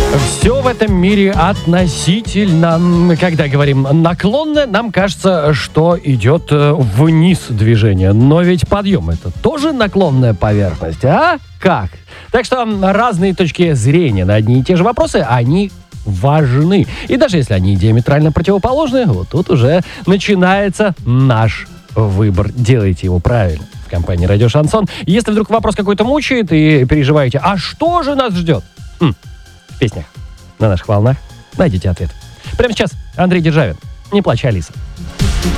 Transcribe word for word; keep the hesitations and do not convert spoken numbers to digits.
Все в этом мире относительно. Когда говорим наклонно, нам кажется, что идет вниз движение. Но ведь подъем — это тоже наклонная поверхность, а? Как? Так что разные точки зрения на одни и те же вопросы, они важны. И даже если они диаметрально противоположны, вот тут уже начинается наш выбор. Делайте его правильно. В компании «Радио Шансон». Если вдруг вопрос какой-то мучает и переживаете, а что же нас ждет? Хм, в песнях на наших волнах найдите ответ. Прямо сейчас Андрей Державин. «Не плачь, Алиса».